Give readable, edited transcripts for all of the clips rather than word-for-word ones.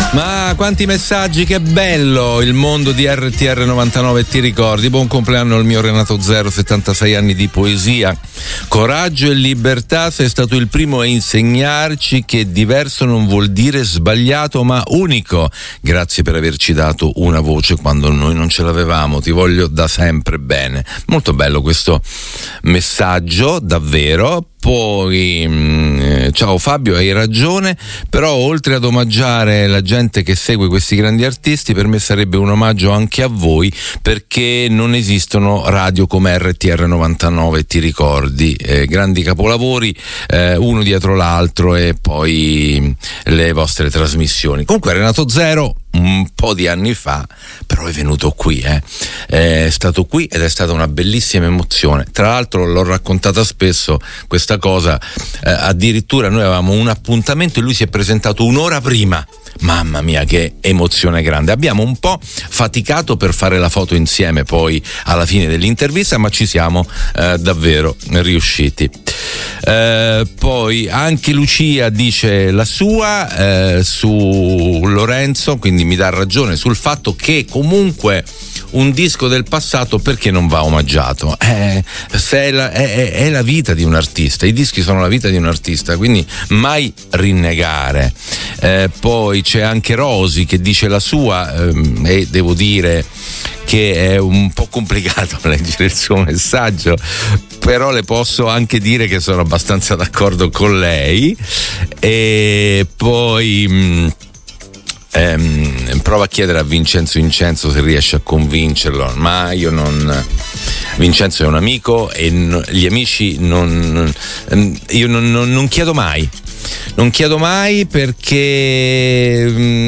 Ma quanti messaggi, che bello il mondo di RTR 99. Ti ricordi? Buon compleanno al mio Renato Zero, 76 anni di poesia, coraggio e libertà. Sei stato il primo a insegnarci che diverso non vuol dire sbagliato ma unico. Grazie per averci dato una voce quando noi non ce l'avevamo, ti voglio da sempre bene. Molto bello questo messaggio, davvero. Poi ciao Fabio, hai ragione, però oltre ad omaggiare la gente che segue questi grandi artisti, per me sarebbe un omaggio anche a voi, perché non esistono radio come RTR 99, ti ricordi? Grandi capolavori, uno dietro l'altro, e poi le vostre trasmissioni. Comunque Renato Zero un po' di anni fa però è venuto qui, è stato qui ed è stata una bellissima emozione. Tra l'altro l'ho raccontata spesso questa cosa, addirittura noi avevamo un appuntamento e lui si è presentato un'ora prima. Mamma mia, che emozione grande. Abbiamo un po' faticato per fare la foto insieme poi alla fine dell'intervista, ma ci siamo davvero riusciti. Poi anche Lucia dice la sua su Lorenzo, quindi mi dà ragione sul fatto che comunque un disco del passato perché non va omaggiato? È la vita di un artista, i dischi sono la vita di un artista, quindi mai rinnegare. Poi c'è anche Rosy che dice la sua, e devo dire che è un po' complicato leggere il suo messaggio, però le posso anche dire che sono abbastanza d'accordo con lei. E poi prova a chiedere a Vincenzo se riesce a convincerlo, ma io non. Vincenzo è un amico e gli amici io non chiedo mai. Non chiedo mai perché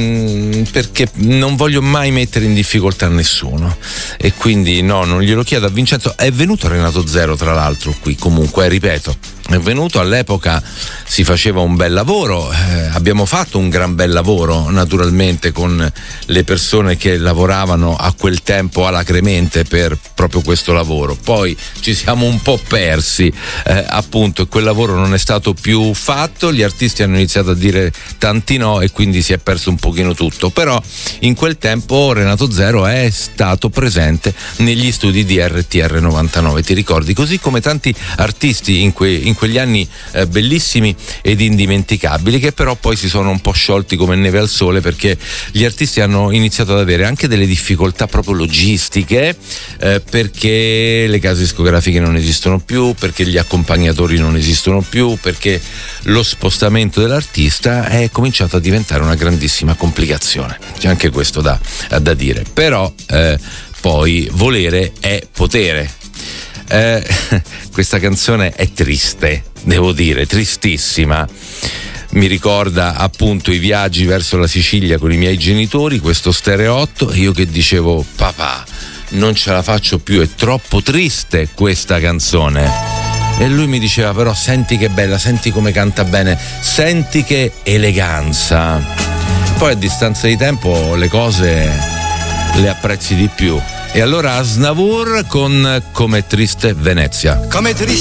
non voglio mai mettere in difficoltà nessuno, e quindi no, non glielo chiedo a Vincenzo. È venuto Renato Zero tra l'altro qui, comunque ripeto, è venuto, all'epoca si faceva un bel lavoro, abbiamo fatto un gran bel lavoro naturalmente con le persone che lavoravano a quel tempo alacremente per proprio questo lavoro. Poi ci siamo un po' persi appunto, e quel lavoro non è stato più fatto, gli artisti hanno iniziato a dire tanti no e quindi si è perso un pochino tutto. Però in quel tempo Renato Zero è stato presente negli studi di RTR 99, ti ricordi? Così come tanti artisti in quegli anni bellissimi ed indimenticabili, che però poi si sono un po' sciolti come neve al sole, perché gli artisti hanno iniziato ad avere anche delle difficoltà proprio logistiche, perché le case discografiche non esistono più, perché gli accompagnatori non esistono più, perché lo spostamento dell'artista è cominciato a diventare una grandissima complicazione. C'è anche questo da dire, però poi volere è potere. Questa canzone è triste, devo dire, tristissima. Mi ricorda appunto i viaggi verso la Sicilia con i miei genitori, questo Stereo 8, io che dicevo papà non ce la faccio più, è troppo triste questa canzone. E lui mi diceva però senti che bella, senti come canta bene, senti che eleganza. Poi a distanza di tempo le cose le apprezzi di più. E allora Aznavour con Come triste Venezia. Come triste